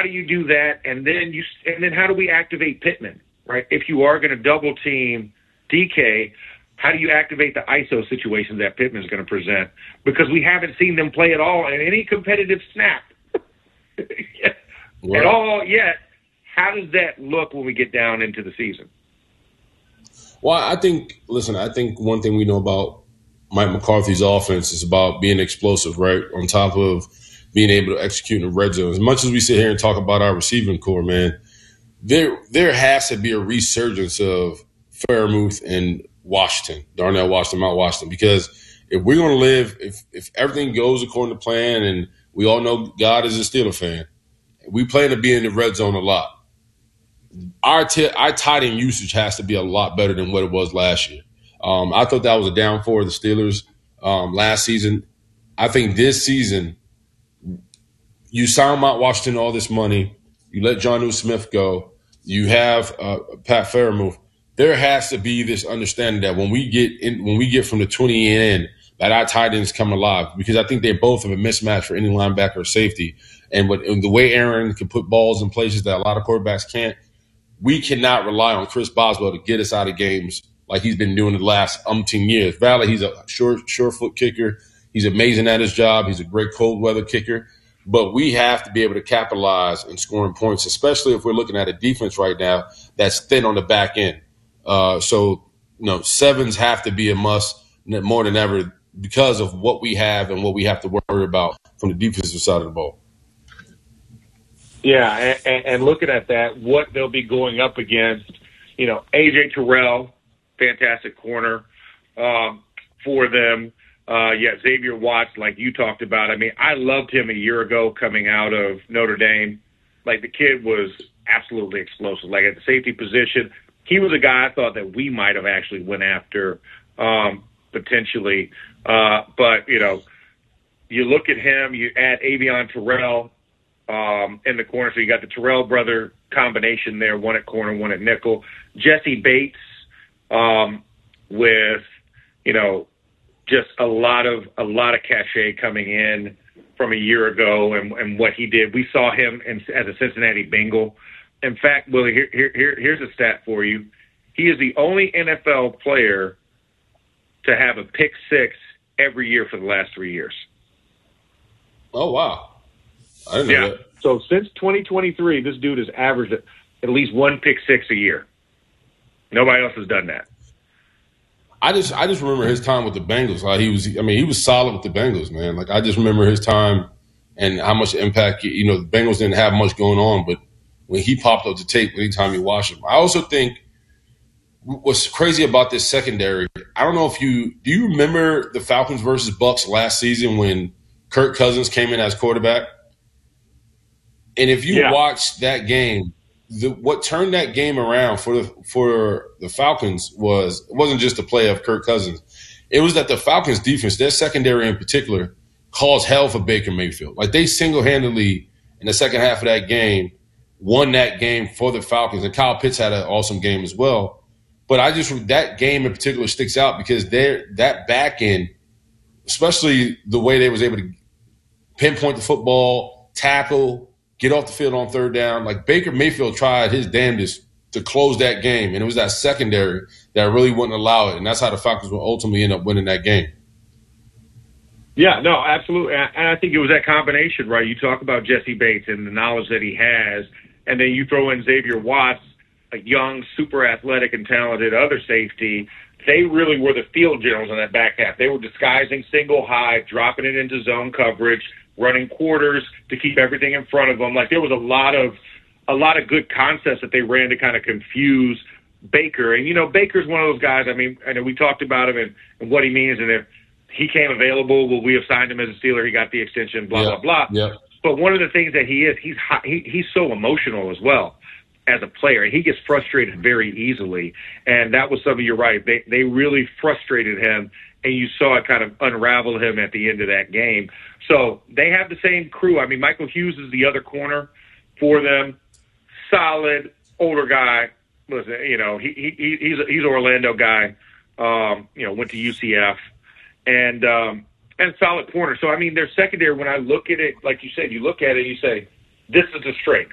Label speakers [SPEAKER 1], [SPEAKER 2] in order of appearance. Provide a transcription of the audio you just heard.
[SPEAKER 1] do you do that? And then how do we activate Pittman, right? If you are going to double team DK, how do you activate the ISO situation that Pittman's going to present? Because we haven't seen them play at all in any competitive snap at all yet. How does that look when we get down into the season?
[SPEAKER 2] Well, I think one thing we know about Mike McCarthy's offense is about being explosive, right? On top of being able to execute in the red zone. As much as we sit here and talk about our receiving core, man, there has to be a resurgence of Freiermuth and Washington, Darnell Washington, Mount Washington, because if we're going to live, if everything goes according to plan, and we all know God is a Steeler fan, we plan to be in the red zone a lot. Our tight end usage has to be a lot better than what it was last year. I thought that was a downfall of the Steelers last season. I think this season, you sign Mount Washington all this money, you let Jonnu Smith go, you have Pat Freiermuth. There has to be this understanding that when we get from the 20 in, that our tight ends come alive, because I think they both have a mismatch for any linebacker or safety. And the way Aaron can put balls in places that a lot of quarterbacks can't, we cannot rely on Chris Boswell to get us out of games like he's been doing the last umpteen years. Valley, he's a sure foot kicker. He's amazing at his job. He's a great cold weather kicker. But we have to be able to capitalize in scoring points, especially if we're looking at a defense right now that's thin on the back end. Sevens have to be a must more than ever because of what we have and what we have to worry about from the defensive side of the ball.
[SPEAKER 1] Yeah, and looking at that, what they'll be going up against, A.J. Terrell, fantastic corner for them. Xavier Watts, like you talked about. I mean, I loved him a year ago coming out of Notre Dame. Like, the kid was absolutely explosive. Like, at the safety position, he was a guy I thought that we might have actually went after potentially. But, you look at him, you add Avion Terrell in the corner. So you got the Terrell brother combination there, one at corner, one at nickel. Jesse Bates with, just a lot of cachet coming in from a year ago and what he did. We saw him as a Cincinnati Bengal. In fact, Willie, here's a stat for you. He is the only NFL player to have a pick six every year for the last 3 years.
[SPEAKER 2] Oh, wow. I didn't know that.
[SPEAKER 1] So since 2023, this dude has averaged at least one pick six a year. Nobody else has done that.
[SPEAKER 2] I just remember his time with the Bengals. Like, he was solid with the Bengals, man. Like, I just remember his time and how much impact, the Bengals didn't have much going on, but when he popped up the tape, anytime you watch him. I also think what's crazy about this secondary, I don't know if do you remember the Falcons versus Bucks last season when Kirk Cousins came in as quarterback? And if you watch that game, what turned that game around for the Falcons wasn't just the play of Kirk Cousins. It was that the Falcons defense, their secondary in particular, caused hell for Baker Mayfield. Like, they single-handedly in the second half of that game won that game for the Falcons. And Kyle Pitts had an awesome game as well. But that game in particular sticks out because that back end, especially the way they was able to pinpoint the football, tackle, get off the field on third down. Like, Baker Mayfield tried his damnedest to close that game, and it was that secondary that really wouldn't allow it, and that's how the Falcons will ultimately end up winning that game.
[SPEAKER 1] Yeah, no, absolutely. And I think it was that combination, right? You talk about Jesse Bates and the knowledge that he has, and then you throw in Xavier Watts, a young, super athletic and talented other safety. They really were the field generals in that back half. They were disguising single high, dropping it into zone coverage, running quarters to keep everything in front of them. Like, there was a lot of good concepts that they ran to kind of confuse Baker. And, Baker's one of those guys, I mean, I know we talked about him and what he means, and if he came available, well, we have signed him as a Steeler, he got the extension, blah, blah, blah.
[SPEAKER 2] Yeah.
[SPEAKER 1] But one of the things that he is, he's so emotional as well as a player. He gets frustrated very easily, and that was something, you're right, they really frustrated him, and you saw it kind of unravel him at the end of that game. So they have the same crew. I mean, Michael Hughes is the other corner for them. Solid, older guy. Listen, he's an Orlando guy. Went to UCF, and solid corner. So, I mean, their secondary, when I look at it, like you said, you look at it and you say, this is a strength.